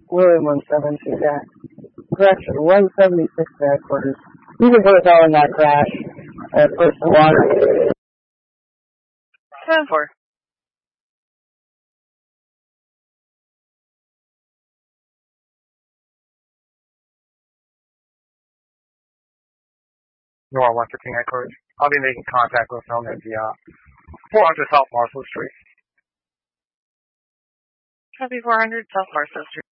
William 172 back. Correction, 176 back quarters. You can put us all in that crash at first the water. 7-4. Nora 115 headquarters. I'll be making contact with them at the 400 South Marshall Street. Copy 400 South Marshall Street.